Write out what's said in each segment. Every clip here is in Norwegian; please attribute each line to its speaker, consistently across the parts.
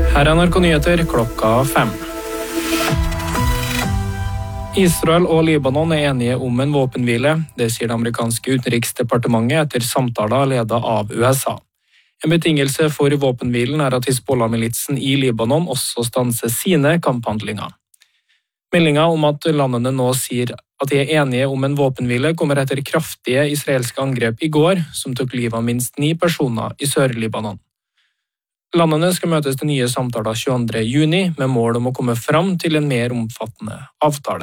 Speaker 1: Her er NRK Nyheter klokka 5. Israel og Libanon er enige om en våpenhvile, det sier det amerikanske utenriksdepartementet etter samtaler ledet av USA. En betingelse for våpenhvilen er at Hizbollah-militsen i Libanon også stanser sine kamphandlinger. Meldingen om at landene nå sier at de er enige om en våpenhvile, kommer etter kraftige israelske angrep i går, som tok livet av minst 9 personer i Sør-Libanon. Landene skal møtes til nye samtaler 22. juni, med mål om å komme fram til en mer omfattende avtale.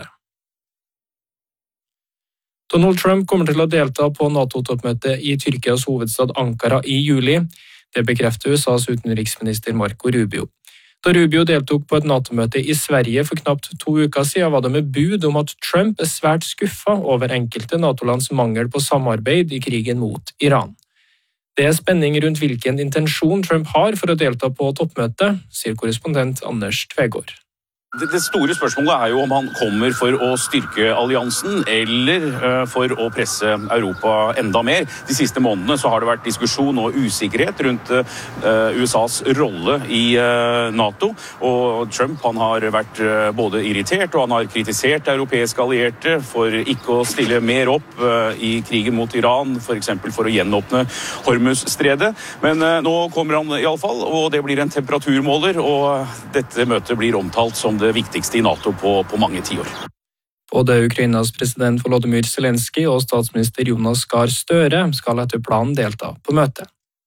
Speaker 1: Donald Trump kommer til å delta på NATO-toppmøtet i Tyrkias hovedstad Ankara i juli. Det bekrefter USAs utenriksminister Marco Rubio. Da Rubio deltok på et NATO-møte i Sverige for knapt 2 uker siden, var det med bud om at Trump er svært skuffet over enkelte NATO-lands mangel på samarbeid i krigen mot Iran. Det er spenning rundt hvilken intensjon Trump har for å delta på toppmøtet, sier korrespondent Anders Tvegård.
Speaker 2: Det store spørsmålet er jo om han kommer for å styrke alliansen eller for å presse Europa enda mer. De siste månedene så har det vært diskusjon og usikkerhet rundt USAs rolle i NATO. Og Trump han har vært både irritert og han har kritisert europeiske allierte for ikke å stille mer opp i krigen mot Iran, for eksempel for å gjenåpne Hormuzstredet. Men nå kommer han i alle fall, og det blir en temperaturmåler, og dette møtet blir omtalt som det viktigste i NATO på mange tiår.
Speaker 1: Både Ukrainas president Volodymyr Zelenskyj og statsminister Jonas Gahr Støre skal etter planen delta på møtet.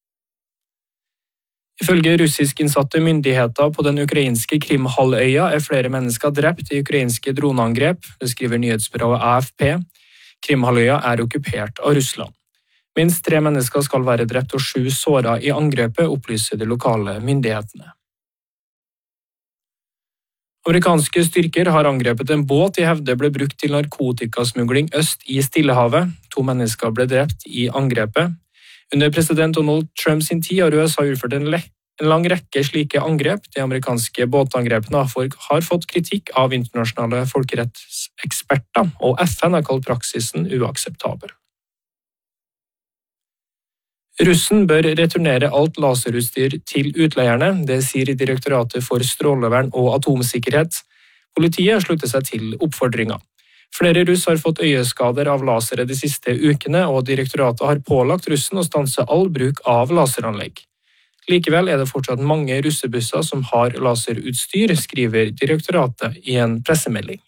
Speaker 1: Ifølge russisk innsatte myndigheter på den ukrainske Krimhalvøya er flere mennesker drept i ukrainske droneangrep, det skriver nyhetsbyrået AFP. Krimhalvøya er okkupert av Russland. Minst 3 mennesker skal være drept og 7 såret i angrepet, opplyser de lokale myndighetene. Amerikanske styrker har angrepet en båt i hevde ble brukt til narkotikasmugling øst i Stillehavet. 2 mennesker ble drept i angrepet. Under president Donald Trump sin tid har USA utført en lang rekke slike angrep. De amerikanske båtangrepene har fått kritikk av internasjonale folkerettseksperter, og FN har kalt praksisen uakseptabel. Russen bør returnere alt laserutstyr til utleierne, det sier Direktoratet for strålevern og atomsikkerhet. Politiet slutter seg til oppfordringen. Flere russ har fått øyeskader av lasere de siste ukene, og direktoratet har pålagt russen å stanse all bruk av laseranlegg. Likevel er det fortsatt mange russebusser som har laserutstyr, skriver direktoratet i en pressemelding.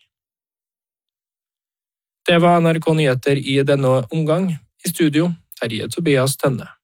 Speaker 1: Det var NRK Nyheter i denne omgang. I studio, Terje Tobias Tønne.